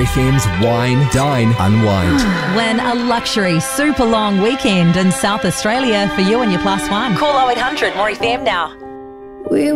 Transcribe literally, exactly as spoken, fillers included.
F M's Wine, Dine, Unwind. When a luxury super long weekend in South Australia for you and your plus one. Call oh eight hundred more F M now. We